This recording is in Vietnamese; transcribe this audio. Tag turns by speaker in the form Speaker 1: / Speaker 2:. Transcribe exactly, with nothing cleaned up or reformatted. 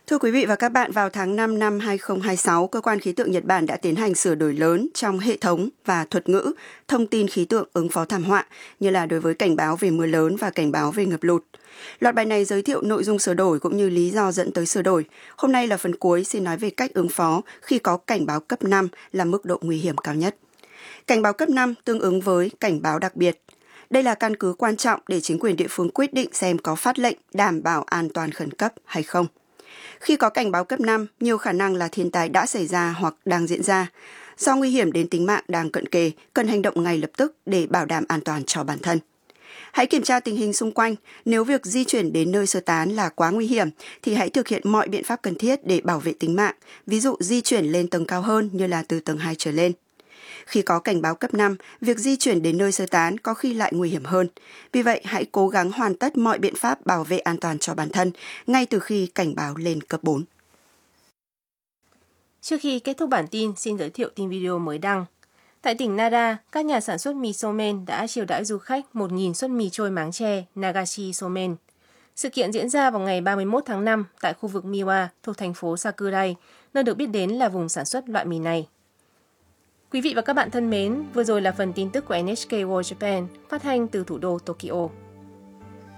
Speaker 1: Thưa quý vị và các bạn, vào tháng năm năm hai không hai sáu, Cơ quan Khí tượng Nhật Bản đã tiến hành sửa đổi lớn trong hệ thống và thuật ngữ thông tin khí tượng ứng phó thảm họa, như là đối với cảnh báo về mưa lớn và cảnh báo về ngập lụt. Loạt bài này giới thiệu nội dung sửa đổi cũng như lý do dẫn tới sửa đổi. Hôm nay là phần cuối xin nói về cách ứng phó khi có cảnh báo cấp năm là mức độ nguy hiểm cao nhất. Cảnh báo cấp năm tương ứng với cảnh báo đặc biệt. Đây là căn cứ quan trọng để chính quyền địa phương quyết định xem có phát lệnh đảm bảo an toàn khẩn cấp hay không. Khi có cảnh báo cấp năm, nhiều khả năng là thiên tai đã xảy ra hoặc đang diễn ra. Do nguy hiểm đến tính mạng đang cận kề, cần hành động ngay lập tức để bảo đảm an toàn cho bản thân. Hãy kiểm tra tình hình xung quanh. Nếu việc di chuyển đến nơi sơ tán là quá nguy hiểm, thì hãy thực hiện mọi biện pháp cần thiết để bảo vệ tính mạng, ví dụ di chuyển lên tầng cao hơn như là từ tầng hai trở lên. Khi có cảnh báo cấp năm, việc di chuyển đến nơi sơ tán có khi lại nguy hiểm hơn. Vì vậy, hãy cố gắng hoàn tất mọi biện pháp bảo vệ an toàn cho bản thân, ngay từ khi cảnh báo lên cấp bốn.
Speaker 2: Trước khi kết thúc bản tin, xin giới thiệu tin video mới đăng. Tại tỉnh Nara, các nhà sản xuất mì somen đã chiêu đãi du khách một nghìn suất mì trôi máng tre Nagashi Somen. Sự kiện diễn ra vào ngày ba mươi mốt tháng năm tại khu vực Miwa thuộc thành phố Sakurai, nơi được biết đến là vùng sản xuất loại mì này. Quý vị và các bạn thân mến, vừa rồi là phần tin tức của en ếch kê World Japan phát hành từ thủ đô Tokyo.